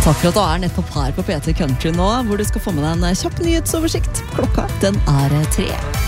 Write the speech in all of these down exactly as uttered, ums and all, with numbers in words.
Takk for at du er nettopp her på P tre Country nå, hvor du skal få med deg en kjapp nyhetsoversikt. Klokka, den er tre.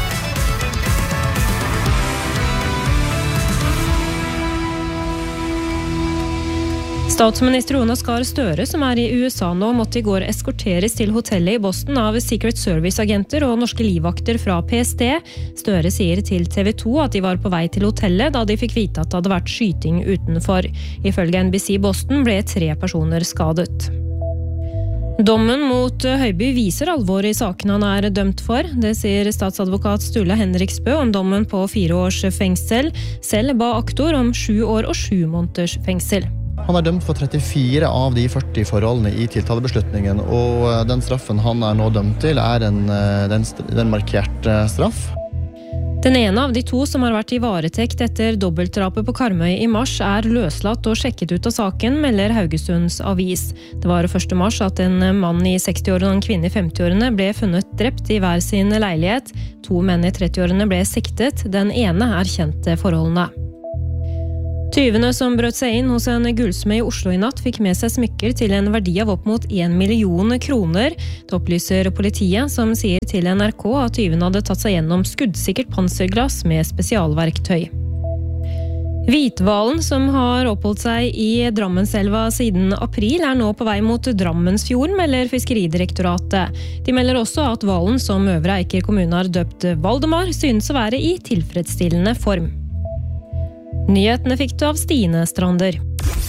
Statsminister Jonas Gahr Støre, som er i U S A nå, måtte i går eskorteres til hotellet i Boston av Secret Service-agenter og norske livvakter fra P S T. Støre sier til T V to at de var på vei til hotellet da de fikk vite at det hadde vært skyting utenfor. Ifølge N B C Boston ble tre personer skadet. Dommen mot Høiby viser alvor i saken han er dømt for. Det sier statsadvokat Sturla Henriksbø om dommen på fire års fengsel. Selv ba aktor om sju år og sju måneders fengsel. Han er dømt for trettifire av de førti forholdene i tiltalebeslutningen, og den straffen han er nå dømt til er en, den, den markerte straff. Den ene av de to som har vært i varetekt etter dobbeltdrapet på Karmøy i mars er løslatt og sjekket ut av saken, melder Haugesunds avis. Det var første mars at en mann i seksti-årene og en kvinne i femti-årene ble funnet drept i hver sin leilighet. To menn i tretti-årene ble siktet, den ene erkjente forholdene. Tyvene som brøt seg inn hos en gullsmed i Oslo i natt fikk med seg smykker til en verdi av opp mot en million kroner. Det opplyser politiet, som sier til N R K at tyvene hadde tatt seg gjennom skuddsikkert panserglass med spesialverktøy. Hvithvalen, som har oppholdt seg i Drammenselva siden april, er nå på vei mot Drammensfjorden, melder Fiskeridirektoratet. De melder også at hvalen, som Øvre Eiker kommune har døpt Valdemar, synes å være i tilfredsstillende form. Nyhetene fikk du av Stine Strander.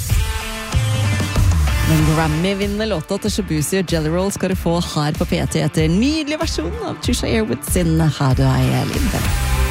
Den Grammy-vinnende låta til Shabuzi og Jelly Roll skal du få her på P tre etter en nydelig versjon av Trisha Yearwood sin How Do I Live.